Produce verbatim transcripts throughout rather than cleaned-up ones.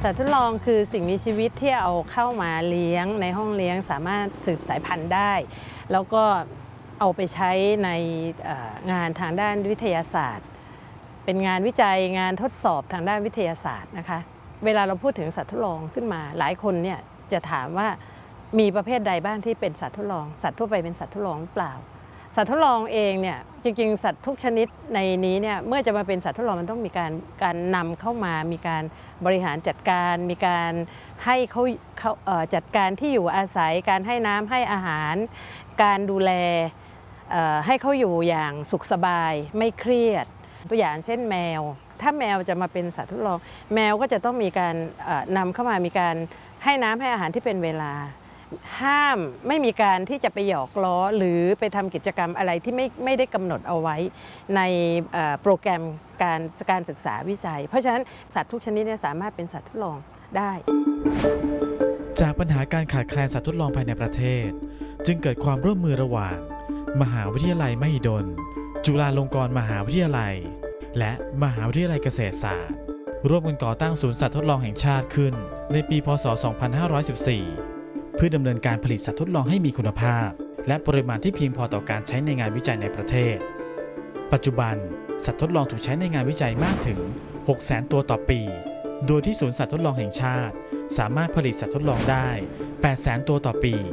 สัตว์ทดลองคือสิ่งมีชีวิตที่เอาเข้ามาเลี้ยงในห้องเลี้ยงสามารถสืบสายพันธุ์ได้แล้วก็เอาไปใช้ในงานทางด้านวิทยาศาสตร์เป็นงานวิจัยงานทดสอบทางด้านวิทยาศาสตร์นะคะเวลาเราพูดถึงสัตว์ทดลองขึ้นมาหลายคนเนี่ยจะถามว่ามีประเภทใดบ้างที่เป็นสัตว์ทดลองสัตว์ทั่วไปเป็นสัตว์ทดลองหรือเปล่าสัตว์ทดลองเองเนี่ยจริงๆสัตว์ทุกชนิดในนี้เนี่ยเมื่อจะมาเป็นสัตว์ทดลองมันต้องมีการการนำเข้ามามีการบริหารจัดการมีการให้เขาเขาจัดการที่อยู่อาศัยการให้น้ำให้อาหารการดูแลให้เขาอยู่อย่างสุขสบายไม่เครียดตัวอย่างเช่นแมวถ้าแมวจะมาเป็นสัตว์ทดลองแมวก็จะต้องมีการนำเข้ามามีการให้น้ำให้อาหารที่เป็นเวลาห้ามไม่มีการที่จะไปหยอกล้อหรือไปทำกิจกรรมอะไรที่ไม่ไม่ได้กำหนดเอาไว้ในโปรแกรมการการศึกษาวิจัยเพราะฉะนั้นสัตว์ทุกชนิดเนี่ยสามารถเป็นสัตว์ทดลองได้จากปัญหาการขาดแคลนสัตว์ทดลองภายในประเทศจึงเกิดความร่วมมือระหว่างมหาวิทยาลัยมหิดลจุฬาลงกรณ์มหาวิทยาลัยและมหาวิทยาลัยเกษตรศาสตร์ร่วมกันก่อตั้งศูนย์สัตว์ทดลองแห่งชาติขึ้นในปีพ.ศ. สองพันห้าร้อยสิบสี่เพื่อดำเนินการผลิตสัตว์ทดลองให้มีคุณภาพและปริมาณที่เพียงพอต่อการใช้ในงานวิจัยในประเทศปัจจุบันสัตว์ทดลองถูกใช้ในงานวิจัยมากถึง หกแสน ตัวต่อปีโดยที่ศูนย์สัตว์ทดลองแห่งชาติสามารถผลิตสัตว์ทดลองได้ แปดแสน ตัวต่อปี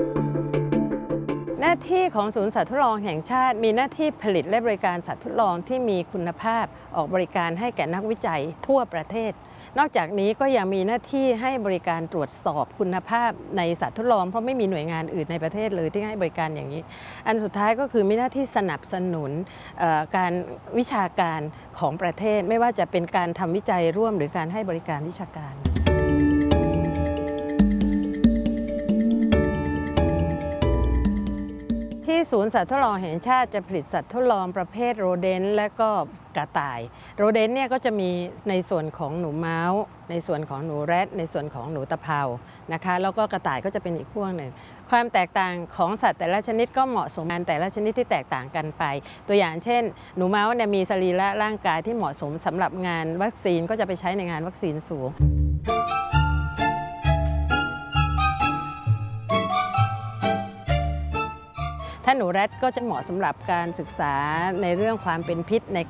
หน้าที่ของศูนย์สัตว์ทดลองแห่งชาติมีหน้าที่ผลิตและบริการสัตว์ทดลองที่มีคุณภาพออกบริการให้แก่นักวิจัยทั่วประเทศนอกจากนี้ก็ยังมีหน้าที่ให้บริการตรวจสอบคุณภาพในสัตว์ทดลองเพราะไม่มีหน่วยงานอื่นในประเทศเลยที่ให้บริการอย่างนี้อันสุดท้ายก็คือมีหน้าที่สนับสนุนการวิชาการของประเทศไม่ว่าจะเป็นการทำวิจัยร่วมหรือการให้บริการวิชาการที่ศูนย์สัตว์ทดลองแห่งชาติจะผลิตสัตว์ทดลองประเภทโรเดนต์และก็กระต่ายโรเดนต์เนี่ยก็จะมีในส่วนของหนูเมาส์ในส่วนของหนูแรดในส่วนของหนูตะเภานะคะแล้วก็กระต่ายก็จะเป็นอีกพวกหนึ่งความแตกต่างของสัตว์แต่ละชนิดก็เหมาะสมกันแต่ละชนิดที่แตกต่างกันไปตัวอย่างเช่นหนูเมาส์เนี่ยมีสรีระร่างกายที่เหมาะสมสำหรับงานวัคซีนก็จะไปใช้ในงานวัคซีนสูงถ้าหนูแรดก็จะเหมาะสำหรับการศึกษาในเรื่องความเป็นพิษใน